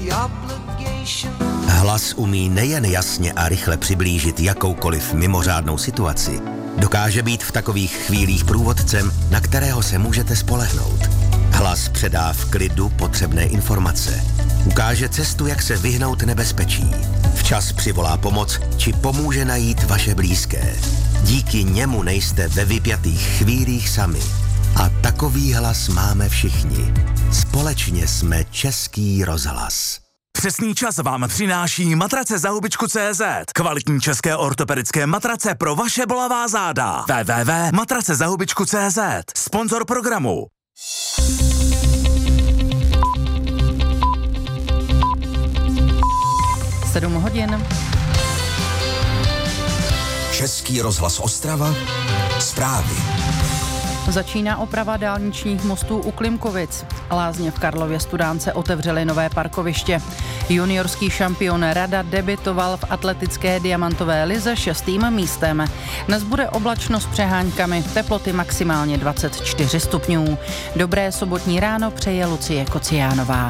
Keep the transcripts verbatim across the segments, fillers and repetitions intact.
Hlas umí nejen jasně a rychle přiblížit jakoukoliv mimořádnou situaci, dokáže být v takových chvílích průvodcem, na kterého se můžete spolehnout. Hlas předá v klidu potřebné informace. Ukáže cestu, jak se vyhnout nebezpečí. Včas přivolá pomoc, či pomůže najít vaše blízké. Díky němu nejste ve vypjatých chvílích sami. A takový hlas máme všichni. Společně jsme Český rozhlas. Přesný čas vám přináší matrace za hubičku tečka cé zet. Kvalitní české ortopedické matrace pro vaše bolavá záda. w w w tečka matrace za hubičku tečka cé zet. Sponzor programu. sedm hodin. Český rozhlas Ostrava. Zprávy. Začíná oprava dálničních mostů u Klimkovic. Lázně v Karlově Studánce otevřely nové parkoviště. Juniorský šampion Rada debitoval v atletické diamantové lize šestým místem. Dnes bude oblačno s přeháňkami, teploty maximálně dvacet čtyři stupňů. Dobré sobotní ráno přeje Lucie Kociánová.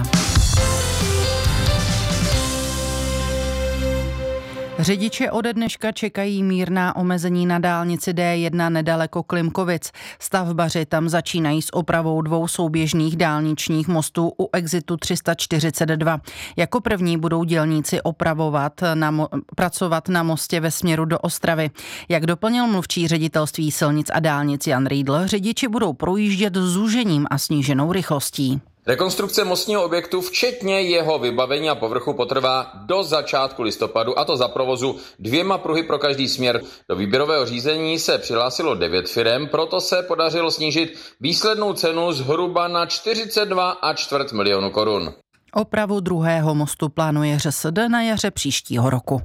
Řidiče ode dneška čekají mírná omezení na dálnici D jedna nedaleko Klimkovic. Stavbaři tam začínají s opravou dvou souběžných dálničních mostů u exitu tři sta čtyřicet dva. Jako první budou dělníci opravovat, na mo- pracovat na mostě ve směru do Ostravy. Jak doplnil mluvčí ředitelství silnic a dálnic Jan Riedl, řidiči budou projíždět zúžením a sníženou rychlostí. Rekonstrukce mostního objektu, včetně jeho vybavení a povrchu, potrvá do začátku listopadu, a to za provozu dvěma pruhy pro každý směr. Do výběrového řízení se přihlásilo devět firem, proto se podařilo snížit výslednou cenu zhruba na čtyřicet dva a čtvrt milionu korun. Opravu druhého mostu plánuje ŘSD na jaře příštího roku.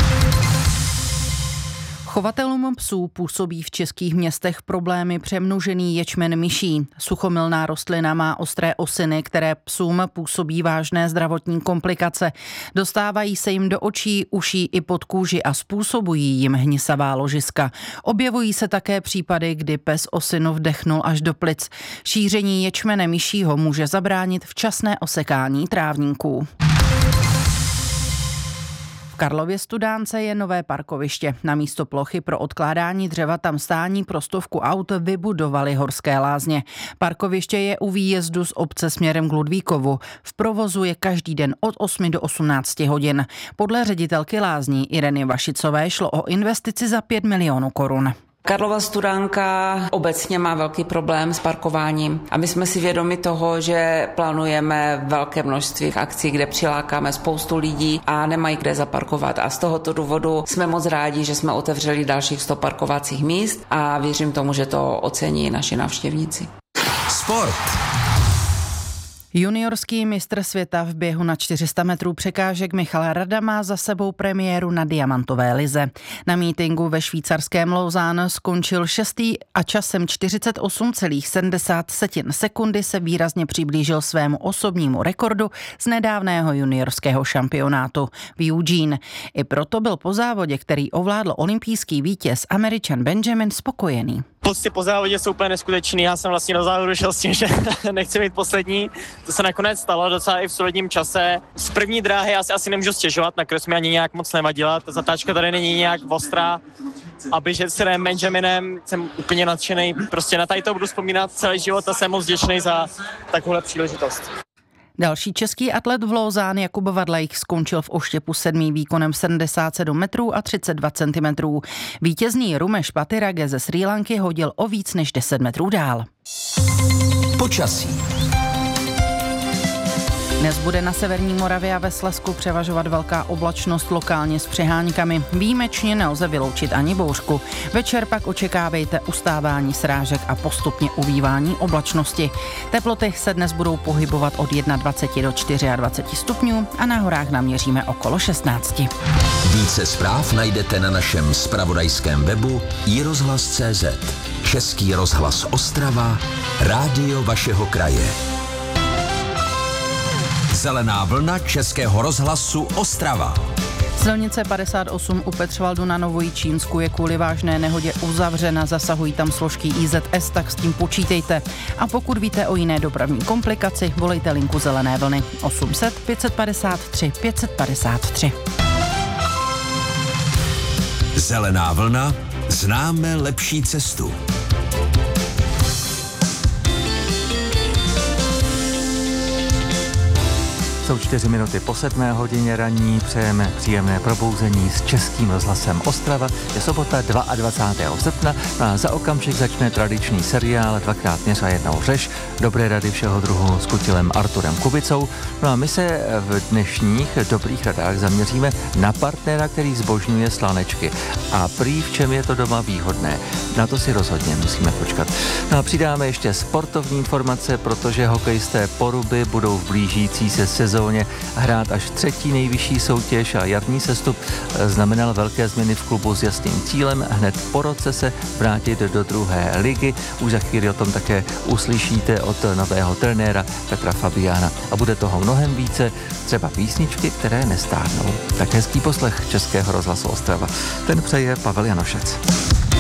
Chovatelům psů působí v českých městech problémy přemnožený ječmen myší. Suchomilná rostlina má ostré osiny, které psům působí vážné zdravotní komplikace. Dostávají se jim do očí, uší i pod kůži a způsobují jim hnisavá ložiska. Objevují se také případy, kdy pes osinu vdechnul až do plic. Šíření ječmene myšího může zabránit včasné osekání trávníků. V Karlově Studánce je nové parkoviště. Na místo plochy pro odkládání dřeva tam stání pro stovku aut vybudovali Horské Lázně. Parkoviště je u výjezdu z obce směrem k Ludvíkovu. V provozu je každý den od osmi do osmnácti hodin. Podle ředitelky lázní Ireny Vašicové šlo o investici za pět milionů korun. Karlova Studánka obecně má velký problém s parkováním a my jsme si vědomi toho, že plánujeme velké množství akcí, kde přilákáme spoustu lidí a nemají kde zaparkovat. A z tohoto důvodu jsme moc rádi, že jsme otevřeli dalších sto parkovacích míst a věřím tomu, že to ocení naši návštěvníci. Sport. Juniorský mistr světa v běhu na čtyři sta metrů překážek Michal Rada má za sebou premiéru na diamantové lize. Na mítinku ve švýcarském Lausanne skončil šestý a časem čtyřicet osm celá sedmdesát sekundy se výrazně přiblížil svému osobnímu rekordu z nedávného juniorského šampionátu v Eugene. I proto byl po závodě, který ovládl olympijský vítěz Američan Benjamin, spokojený. Pocty po závodě jsou úplně neskutečný. Já jsem vlastně do závodu šel s tím, že nechci být poslední. To se nakonec stalo docela i v solidním čase. Z první dráhy já si asi nemůžu stěžovat, nakonec mi ani nějak moc nevadila. Ta zatáčka tady není nějak ostrá. A běžet s Rem Benjaminem jsem úplně nadšený. Prostě na tady to budu vzpomínat celý život a jsem moc vděčný za takovouhle příležitost. Další český atlet v Lausanne Jakub Vadlejch skončil v oštěpu sedmý výkonem sedmdesát sedm metrů a třicet dva centimetrů. Vítězný Rumeš Patirage ze Srí Lanky hodil o víc než deset metrů dál. Počasí. Dnes bude na severní Moravě a ve Slezsku převažovat velká oblačnost, lokálně s přeháňkami. Výjimečně nelze vyloučit ani bouřku. Večer pak očekávejte ustávání srážek a postupně ubývání oblačnosti. Teploty se dnes budou pohybovat od dvacet jedna do dvacet čtyři stupňů a na horách naměříme okolo šestnáct. Více zpráv najdete na našem zpravodajském webu i rozhlas tečka cé zet. Český rozhlas Ostrava, rádio vašeho kraje. Zelená vlna Českého rozhlasu Ostrava. Silnice padesát osm u Petřvaldu na Novojičínsku je kvůli vážné nehodě uzavřena, zasahují tam složky í zet es, tak s tím počítejte. A pokud víte o jiné dopravní komplikaci, volejte linku Zelené vlny osm set pět padesát tři pět padesát tři. Zelená vlna, známe lepší cestu. Jsou čtyři minuty po sedmé hodině ranní, přejeme příjemné probouzení s Českým rozhlasem Ostrava. Je sobota dvacátého druhého srpna a za okamžik začne tradiční seriál Dvakrát měř a jednou řeš. Dobré rady všeho druhu s kutilem Arturem Kubicou. No a my se v dnešních dobrých radách zaměříme na partnera, který zbožňuje slanečky. A prý v čem je to doma výhodné. Na to si rozhodně musíme počkat. No a přidáme ještě sportovní informace, protože hokejisté Poruby budou v blížící se sezóně hrát až třetí nejvyšší soutěž a jarní sestup znamenal velké změny v klubu s jasným cílem hned po roce se vrátit do druhé ligy. Už za chvíli o tom také uslyšíte od nového trenéra Petra Fabiána. A bude toho mnohem více, třeba písničky, které nestárnou. Tak hezký poslech Českého rozhlasu Ostrava. Ten přeje Pavel Janošec.